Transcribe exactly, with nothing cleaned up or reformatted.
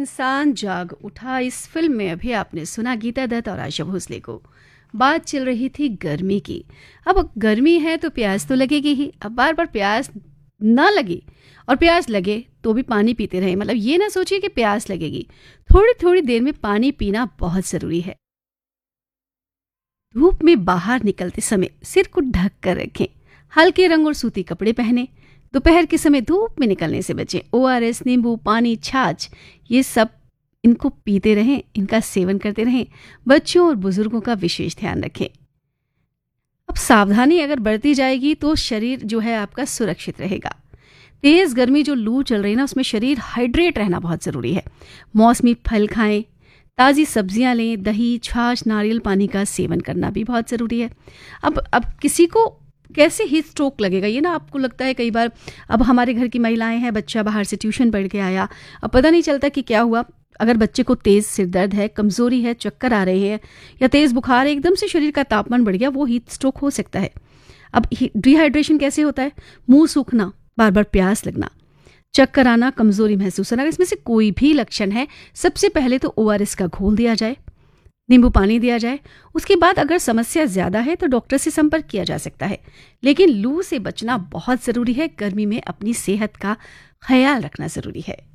इंसान जाग उठा। इस फिल्म में अभी आपने सुना गीता दत्त और आशा भोसले को। बात चल रही थी गर्मी की। अब गर्मी है तो प्यास तो लगेगी ही। अब बार बार प्यास ना लगे और प्यास लगे तो भी पानी पीते रहें। मतलब ये ना सोचिए कि प्यास लगेगी, थोड़ी थोड़ी देर में पानी पीना बहुत ज़रूरी है। धूप में बाहर निकलते समय सिर को ढक कर रखें, हल्के रंग और सूती कपड़े पहने। दोपहर के समय धूप में निकलने से बचें। ओ आर एस, नींबू पानी, छाछ, ये सब इनको पीते रहें, इनका सेवन करते रहें। बच्चों और बुजुर्गों का विशेष ध्यान रखें। अब सावधानी अगर बरती जाएगी तो शरीर जो है आपका सुरक्षित रहेगा। तेज गर्मी जो लू चल रही है ना, उसमें शरीर हाइड्रेट रहना बहुत ज़रूरी है। मौसमी फल खाएं, ताज़ी सब्जियां लें, दही, छाछ, नारियल पानी का सेवन करना भी बहुत ज़रूरी है। अब अब किसी को कैसे हीट स्ट्रोक लगेगा, ये ना आपको लगता है कई बार। अब हमारे घर की महिलाएं हैं, बच्चा बाहर से ट्यूशन पढ़ के आया, अब पता नहीं चलता कि क्या हुआ। अगर बच्चे को तेज़ सिर दर्द है, कमज़ोरी है, चक्कर आ रहे हैं या तेज़ बुखार है, एकदम से शरीर का तापमान बढ़ गया, वो हीट स्ट्रोक हो सकता है। अब डिहाइड्रेशन कैसे होता है? मुंह सूखना, बार बार प्यास लगना, चक्कर आना, कमजोरी महसूस होना। अगर इसमें से कोई भी लक्षण है, सबसे पहले तो ओ आर एस का घोल दिया जाए, नींबू पानी दिया जाए। उसके बाद अगर समस्या ज्यादा है तो डॉक्टर से संपर्क किया जा सकता है। लेकिन लू से बचना बहुत जरूरी है। गर्मी में अपनी सेहत का ख्याल रखना जरूरी है।